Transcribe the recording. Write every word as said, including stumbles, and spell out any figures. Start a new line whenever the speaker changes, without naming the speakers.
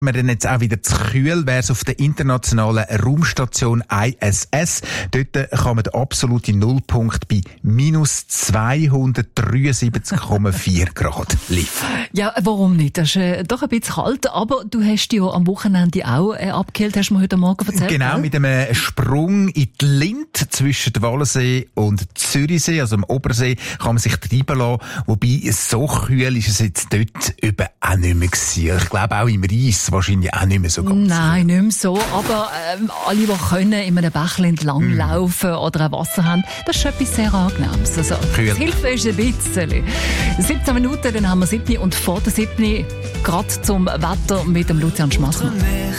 wir dann jetzt auch wieder zu kühl, wäre es auf der internationalen Raumstation I S S. Dort kann man den absoluten Nullpunkt bei minus zweihundertdreiundsiebzig Komma vier Grad liefern.
Ja, warum nicht? Das ist äh, doch ein bisschen kalt, aber du hast dich ja am Wochenende auch äh, abgekühlt, hast du mir heute Morgen erzählt.
Genau,
oder?
mit einem Sprung in die Linth zwischen dem Wallensee und Zürichsee, also am Obersee, kann man sich treiben lassen. Wobei, so kühl ist es jetzt dort eben auch nicht mehr gewesen. Ich glaube auch im Reis wahrscheinlich auch nicht mehr so ganz.
Nein, nicht mehr so. Aber ähm, alle, die können, in einem Bächlein entlang mm. laufen oder ein Wasser haben, das ist schon etwas sehr Angenehmes. Also, das hilft uns ein bisschen. siebzehn Minuten, dann haben wir siebten und vor der siebten gerade zum Wetter mit dem Lucian Schmassmann.